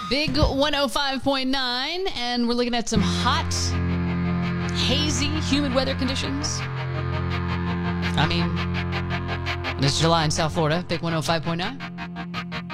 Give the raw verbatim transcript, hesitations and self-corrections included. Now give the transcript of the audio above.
Big one oh five point nine, and we're looking at some hot, hazy, humid weather conditions. I mean, it's July in South Florida. Big one oh five point nine.